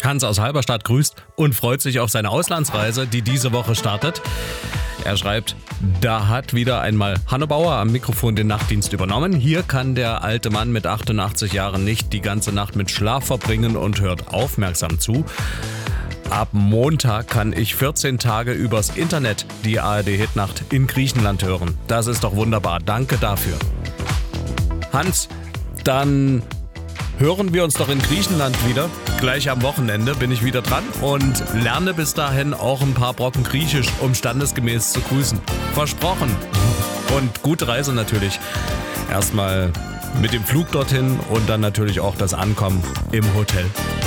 Hans aus Halberstadt grüßt und freut sich auf seine Auslandsreise, die diese Woche startet. Er schreibt, da hat wieder einmal Hanno Bauer am Mikrofon den Nachtdienst übernommen. Hier kann der alte Mann mit 88 Jahren nicht die ganze Nacht mit Schlaf verbringen und hört aufmerksam zu. Ab Montag kann ich 14 Tage übers Internet die ARD-Hitnacht in Griechenland hören. Das ist doch wunderbar. Danke dafür. Hans, dann hören wir uns doch in Griechenland wieder. Gleich am Wochenende bin ich wieder dran und lerne bis dahin auch ein paar Brocken Griechisch, um standesgemäß zu grüßen. Versprochen. Und gute Reise natürlich. Erstmal mit dem Flug dorthin und dann natürlich auch das Ankommen im Hotel.